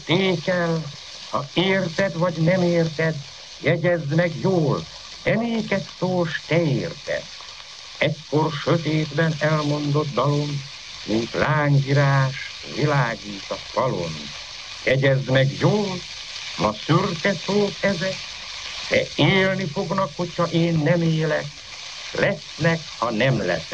Tékel, ha érted vagy nem érted, jegyezd meg jól, enéket szós te érted. Egykor sötétben elmondott dalom, mint lányzsírás világít a falon. Jegyezd meg jól, ma szürke szók ezek, de élni fognak, hogyha én nem élek, lesznek, ha nem leszek.